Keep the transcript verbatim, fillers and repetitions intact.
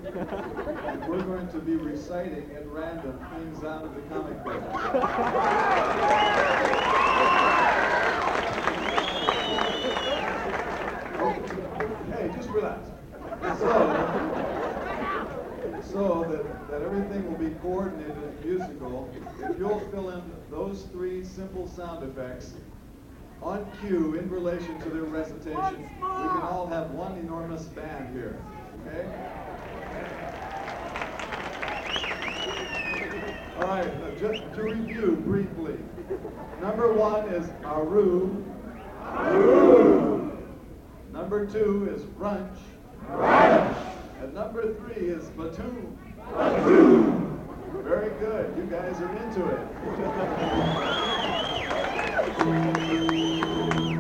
And we're going to be reciting at random things out of the comic book. Hey, just relax. So, so that, that everything will be coordinated and musical, if you'll fill in those three simple sound effects on cue in relation to their recitation, we can all have one enormous band here. Okay? All right, uh, just to review briefly. Number one is Aru. Aru. Number two is Brunch. Brunch. And number three is Batoon. Batoon. Very good. You guys are into it.